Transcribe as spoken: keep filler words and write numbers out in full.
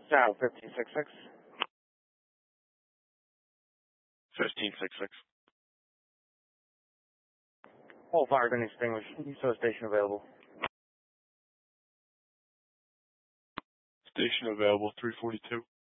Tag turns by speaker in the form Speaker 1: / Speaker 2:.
Speaker 1: South fifteen sixty-six.
Speaker 2: fifteen sixty-six.
Speaker 1: All fire been extinguished. So station available.
Speaker 2: Station available, three forty-two.